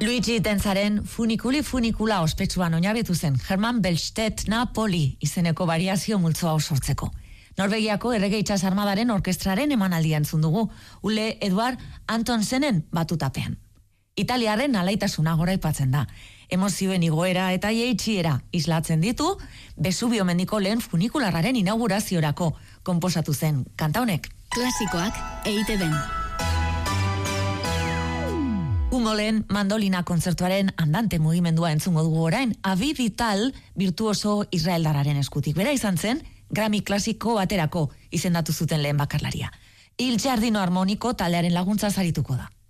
Luigi Tenzaren funikula ospetsuan oinarritu zen Hermann Bellstedt Napoli izeneko variazio multzoa sortzeko. Norvegiako errege itsas armadaren orkestraren emanaldia entzun dugu, Ule Eduard Antonsenen batutapean. Italiarren alaitasuna goraipatzen da. Emozioen igoera eta jeitsiera islatzen ditu, Vesubio mendiko lehen funikularraren inauguraziorako konposatu zen kanta honek. Klasikoak EITB-n. Humolen mandolina kontzertuaren andante mugimendua entzungo dugu orain, Avi Vital virtuoso israeldarraren eskutik. Bera izan zen, Grammy klasiko baterako izendatu zuten lehen bakarlaria. Il Giardino Armonico taldearen laguntza sarituko da.